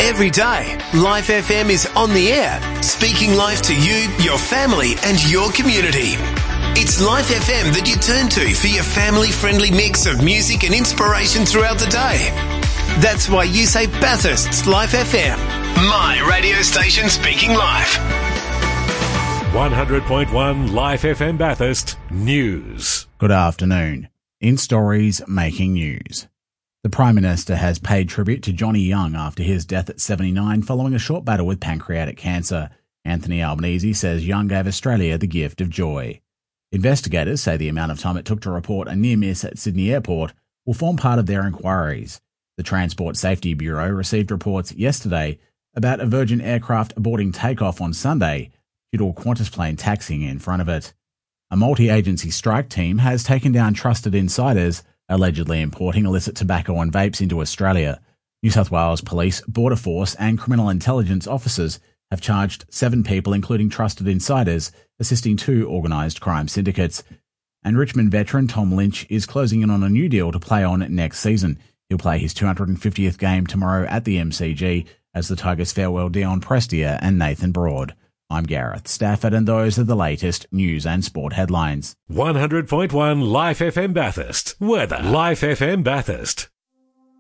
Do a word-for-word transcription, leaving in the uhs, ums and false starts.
Every day, Life F M is on the air, speaking life to you, your family and your community. It's Life F M that you turn to for your family-friendly mix of music and inspiration throughout the day. That's why you say Bathurst's Life F M, my radio station speaking life. one hundred point one Life F M Bathurst News. Good afternoon. In stories making news. The Prime Minister has paid tribute to Johnny Young after his death at seventy-nine following a short battle with pancreatic cancer. Anthony Albanese says Young gave Australia the gift of joy. Investigators say the amount of time it took to report a near miss at Sydney Airport will form part of their inquiries. The Transport Safety Bureau received reports yesterday about a Virgin aircraft aborting takeoff on Sunday due to a Qantas plane taxiing in front of it. A multi-agency strike team has taken down trusted insiders allegedly importing illicit tobacco and vapes into Australia. New South Wales Police, Border Force and criminal intelligence officers have charged seven people, including trusted insiders, assisting two organised crime syndicates. And Richmond veteran Tom Lynch is closing in on a new deal to play on next season. He'll play his two hundred fiftieth game tomorrow at the M C G as the Tigers farewell Dion Prestia and Nathan Broad. I'm Gareth Stafford, and those are the latest news and sport headlines. one hundred point one Life F M Bathurst. Weather. Life F M Bathurst.